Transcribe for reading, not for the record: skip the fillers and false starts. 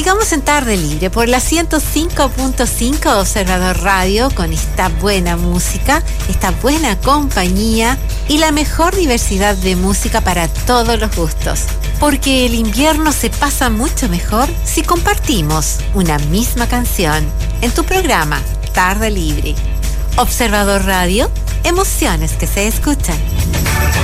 Sigamos en Tarde Libre por la 105.5 Observador Radio con esta buena música, esta buena compañía y la mejor diversidad de música para todos los gustos. Porque el invierno se pasa mucho mejor si compartimos una misma canción en tu programa Tarde Libre. Observador Radio, emociones que se escuchan.